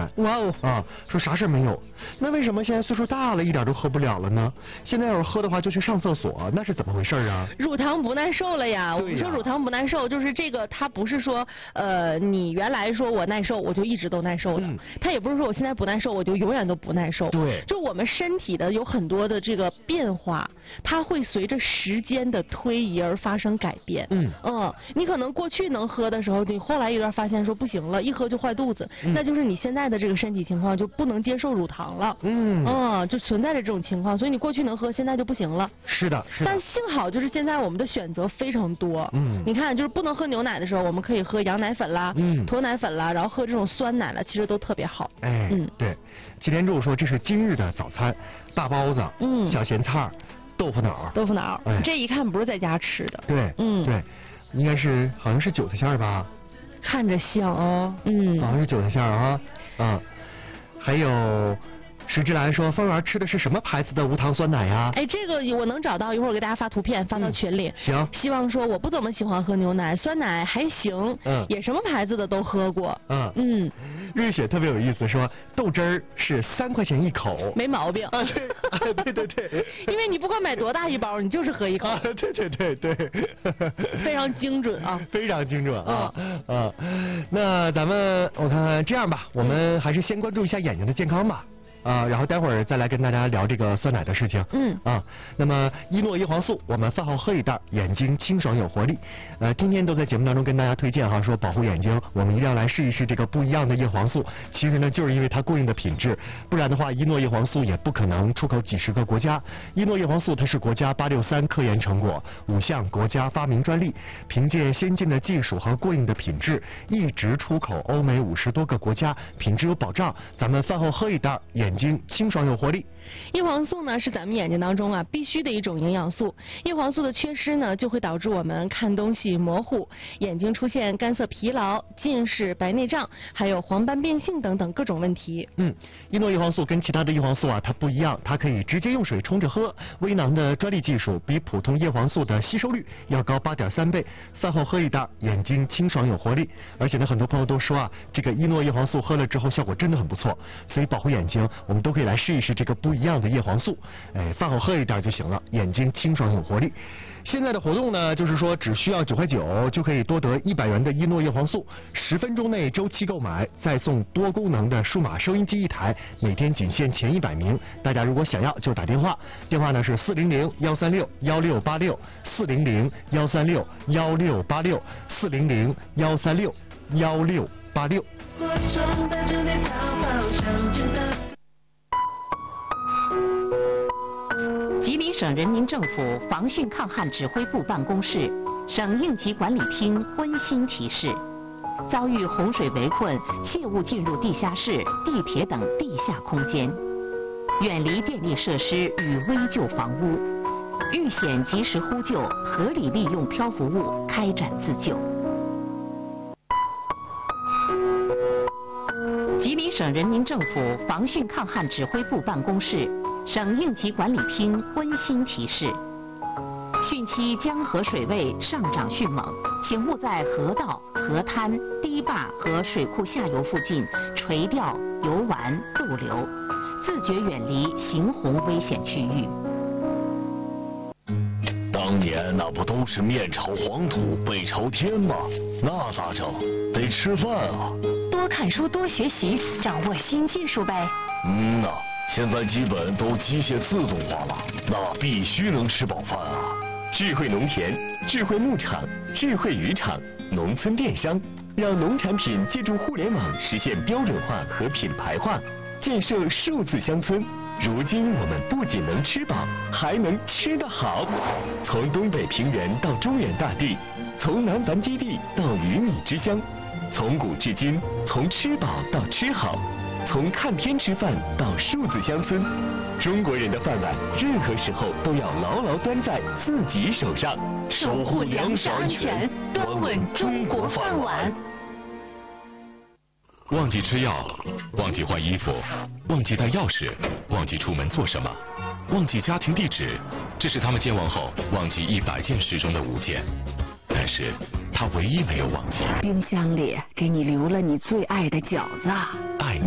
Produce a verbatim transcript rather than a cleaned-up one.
奶。 哇哦！ 啊，说啥事没有。那为什么现在岁数大了，一点都喝不了了呢？现在要是喝的话，就去上厕所，那是怎么回事啊？ 乳糖不耐受了呀！ 对呀我们说乳糖不耐受，就是这个，它不是说呃，你原来说我耐受，我就一直都耐受的。嗯、它也不是说我现在不耐受，我就永远都不耐受。 对， 就我们身体的有很多的这个变化，它会随着时间的推移而发生改变。嗯嗯，你可能过去能喝的时候，你后来一段发现说不行了，一喝就坏肚子，嗯、那就是你现在的这个身体情况就不能接受乳糖了。嗯嗯，就存在着这种情况，所以你过去能喝，现在就不行了。 是的，是的。 但幸好就是现在我们的选择非常多。嗯，你看，就是不能喝牛奶的时候，我们可以喝羊奶粉啦，嗯，脱奶粉啦，然后喝这种酸奶啦，其实都特别好。 哎，嗯，对。祁连柱说这是今日的早餐，大包子，嗯，小咸菜，豆腐脑， 豆腐脑，哎，这一看不是在家吃的。 对，嗯，对，应该是好像是韭菜馅吧。 看着像哦，嗯， 好像是韭菜馅啊，嗯，还有。石之兰说：“方圆吃的是什么牌子的无糖酸奶呀？” 哎，这个我能找到，一会儿给大家发图片发到群里。 嗯、行。 希望说我不怎么喜欢喝牛奶，酸奶还行，嗯，也什么牌子的都喝过。嗯嗯。 瑞雪特别有意思，说豆汁儿是三块钱一口， 没毛病。 啊，对，啊、对对对。 因为你不管买多大一包，你就是喝一口。 啊，对对对对。 非常精准啊。 非常精准啊。嗯、啊。那咱们我看看这样吧，我们还是先关注一下眼睛的健康吧。啊，然后待会儿再来跟大家聊这个酸奶的事情。嗯啊，那么伊诺叶黄素，我们饭后喝一袋，眼睛清爽有活力。呃，天天都在节目当中跟大家推荐哈，说保护眼睛，我们一定要来试一试这个不一样的叶黄素。其实呢，就是因为它过硬的品质，不然的话，伊诺叶黄素也不可能出口几十个国家。伊诺叶黄素它是国家八六三科研成果，五项国家发明专利，凭借先进的技术和过硬的品质，一直出口欧美五十多个国家，品质有保障。咱们饭后喝一袋，眼。眼睛清爽有活力。 叶黄素呢是咱们眼睛当中啊必须的一种营养素，叶黄素的缺失呢就会导致我们看东西模糊，眼睛出现干涩疲劳、近视、白内障，还有黄斑变性等等各种问题。 嗯，伊诺叶黄素跟其他的叶黄素啊它不一样，它可以直接用水冲着喝，微囊的专利技术比普通叶黄素的吸收率要高八点三倍，饭后喝一袋，眼睛清爽有活力。而且呢很多朋友都说啊这个伊诺叶黄素喝了之后效果真的很不错，所以保护眼睛我们都可以来试一试这个不一样的叶黄素，哎，饭后喝一袋就行了，眼睛清爽有活力。现在的活动呢，就是说只需要九块九就可以多得一百元的伊诺叶黄素，十分钟内周期购买，再送多功能的数码收音机一台，每天仅限前一百名。大家如果想要就打电话，电话呢是四零零幺三六幺六八六，四零零幺三六幺六八六，四零零幺三六幺六八六。 吉林省人民政府防汛抗旱指挥部办公室、省应急管理厅温馨提示：遭遇洪水围困，切勿进入地下室、地铁等地下空间，远离电力设施与危旧房屋，遇险及时呼救，合理利用漂浮物开展自救。吉林省人民政府防汛抗旱指挥部办公室、省应急管理厅温馨提示：汛期江河水位上涨迅猛，请勿在河道、河滩、堤坝和水库下游附近垂钓、游玩、逗留，自觉远离行洪危险区域。 当年那不都是面朝黄土背朝天吗？那咋整？得吃饭啊！ 多看书，多学习，掌握新技术呗。 嗯呐，现在基本都机械自动化了，那必须能吃饱饭啊！ 智慧农田、智慧牧场、智慧渔场、农村电商，让农产品借助互联网实现标准化和品牌化，建设数字乡村。如今我们不仅能吃饱，还能吃得好。从东北平原到中原大地，从南繁基地到鱼米之乡，从古至今，从吃饱到吃好，从看天吃饭到数字乡村，中国人的饭碗任何时候都要牢牢端在自己手上， 守护粮食安全，端稳中国饭碗。 忘记吃药，忘记换衣服，忘记带钥匙，忘记出门做什么，忘记家庭地址，这是他们健忘后忘记一百件事中的五件，但是他唯一没有忘记。 冰箱里给你留了你最爱的饺子。 爱